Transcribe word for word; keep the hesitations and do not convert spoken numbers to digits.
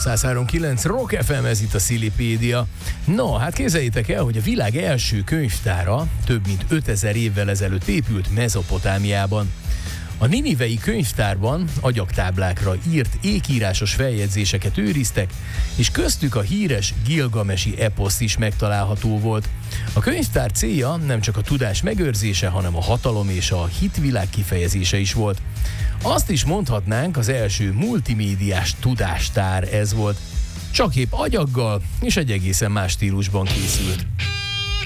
száz három kilenc Rock ef em, ez itt a Szilipédia. No, hát képzeljétek el, hogy a világ első könyvtára több mint ötezer évvel ezelőtt épült Mezopotámiában. A ninivei könyvtárban agyagtáblákra írt ékírásos feljegyzéseket őriztek, és köztük a híres gilgamesi eposz is megtalálható volt. A könyvtár célja nem csak a tudás megőrzése, hanem a hatalom és a hitvilág kifejezése is volt. Azt is mondhatnánk, az első multimédiás tudástár ez volt. Csak épp agyaggal és egy egészen más stílusban készült.